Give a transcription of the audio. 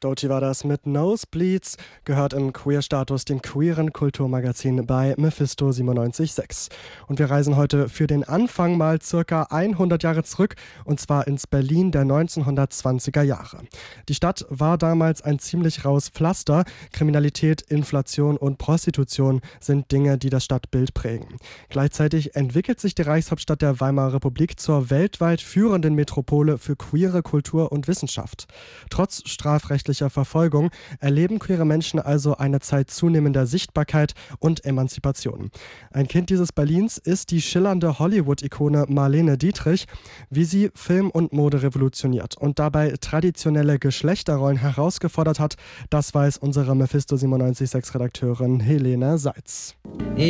Doechii war das mit Nosebleeds, gehört im Queer-Status, dem queeren Kulturmagazin bei Mephisto 97.6. Und wir reisen heute für den Anfang mal circa 100 Jahre zurück, und zwar ins Berlin der 1920er Jahre. Die Stadt war damals ein ziemlich raues Pflaster. Kriminalität, Inflation und Prostitution sind Dinge, die das Stadtbild prägen. Gleichzeitig entwickelt sich die Reichshauptstadt der Weimarer Republik zur weltweit führenden Metropole für queere Kultur und Wissenschaft. Trotz strafrechtlicher Verfolgung erleben queere Menschen also eine Zeit zunehmender Sichtbarkeit und Emanzipation. Ein Kind dieses Berlins ist die schillernde Hollywood-Ikone Marlene Dietrich, wie sie Film und Mode revolutioniert und dabei traditionelle Geschlechterrollen herausgefordert hat. Das weiß unsere Mephisto 97.6 Redakteurin Helene Seitz.